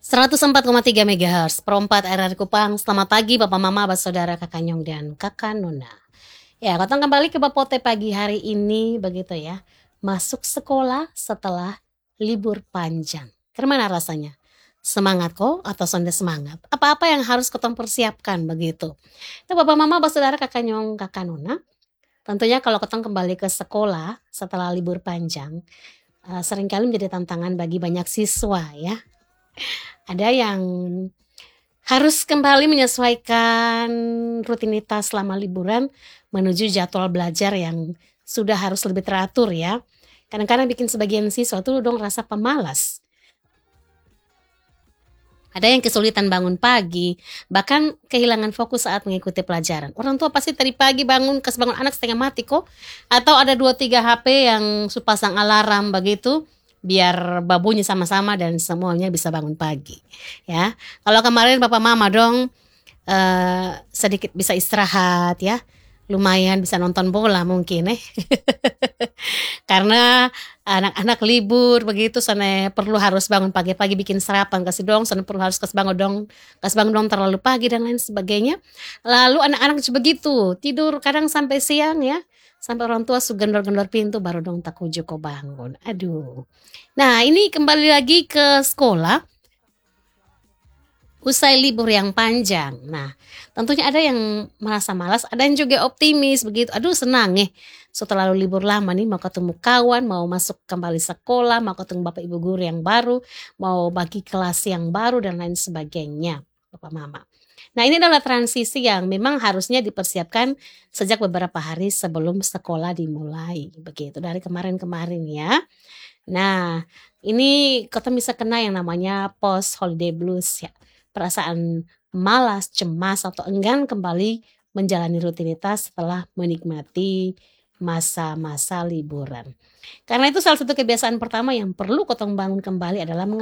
104,3 MHz, perempat RRI Kupang. Selamat pagi Bapak Mama, Saudara, Kakak Nyong, dan Kakak Nona. Ya, datang kembali ke Bapote pagi hari ini, begitu ya. Masuk sekolah setelah libur panjang. Gimana rasanya? Semangat kok atau sonde semangat? Apa-apa yang harus ketong persiapkan begitu. Itu Bapak Mama, Saudara, Kakak Nyong, Kakak Nona. Tentunya kalau ketong kembali ke sekolah setelah libur panjang, seringkali menjadi tantangan bagi banyak siswa ya. Ada yang harus kembali menyesuaikan rutinitas selama liburan menuju jadwal belajar yang sudah harus lebih teratur ya. Kadang-kadang bikin sebagian siswa tuh dong rasa pemalas. Ada yang kesulitan bangun pagi, bahkan kehilangan fokus saat mengikuti pelajaran. Orang tua pasti tadi pagi bangun, kas bangun anak setengah mati kok. Atau ada 2-3 HP yang pasang alarm begitu, biar babunyi sama-sama dan semuanya bisa bangun pagi. Ya, kalau kemarin Bapak Mama dong sedikit bisa istirahat ya, lumayan bisa nonton bola mungkin karena anak-anak libur begitu, sana perlu harus bangun pagi-pagi bikin sarapan kasih dong, sana perlu harus kas bangun dong terlalu pagi dan lain sebagainya. Lalu anak-anak juga begitu, tidur kadang sampai siang ya, sampai orang tua su gendor-gendor pintu baru dong tak ujuk kok bangun. Aduh. Nah, ini kembali lagi ke sekolah usai libur yang panjang. Nah, tentunya ada yang merasa malas, ada yang juga optimis begitu. Aduh, senang setelah libur lama nih mau ketemu kawan, mau masuk kembali sekolah, mau ketemu Bapak Ibu guru yang baru, mau bagi kelas yang baru dan lain sebagainya, Bapak Mama. Nah, ini adalah transisi yang memang harusnya dipersiapkan sejak beberapa hari sebelum sekolah dimulai. Begitu dari kemarin-kemarin ya. Nah, ini kita bisa kena yang namanya post holiday blues ya. Perasaan malas, cemas atau enggan kembali menjalani rutinitas setelah menikmati masa-masa liburan. Karena itu salah satu kebiasaan pertama yang perlu kotong bangun kembali adalah